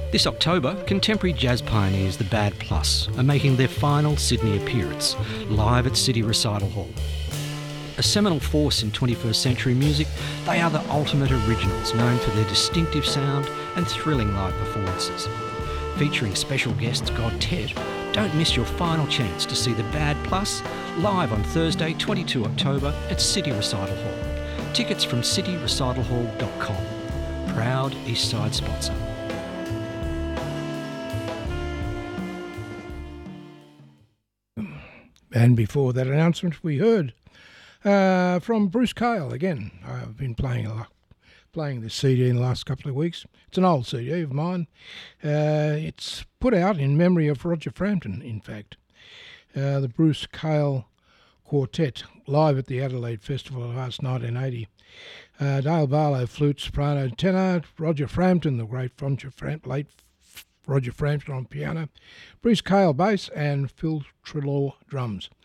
This October, contemporary jazz pioneers The Bad Plus are making their final Sydney appearance, live at City Recital Hall. A seminal force in 21st century music, they are the ultimate originals, known for their distinctive sound and thrilling live performances. Featuring special guests God Ted, don't miss your final chance to see The Bad Plus live on Thursday, 22 October at City Recital Hall. Tickets from cityrecitalhall.com. Proud Eastside sponsor. And before that announcement, we heard from Bruce Cale again. I've been playing this CD in the last couple of weeks. It's an old CD of mine. It's put out in memory of Roger Frampton, in fact. The Bruce Cale Quartet, live at the Adelaide Festival of Arts 1980. Dale Barlow, flute, soprano, tenor. Roger Frampton, the great late Roger Frampton on piano. Bruce Cale, bass, and Phil Treloar, drums.